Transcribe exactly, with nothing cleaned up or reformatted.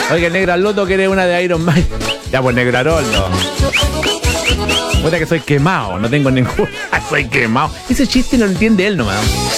Oiga, el negro Aroldo quiere una de Iron Man. Ya, pues, negro Aroldo. Puta que soy quemado, no tengo ningún. Soy quemado. Ese chiste no lo entiende él nomás.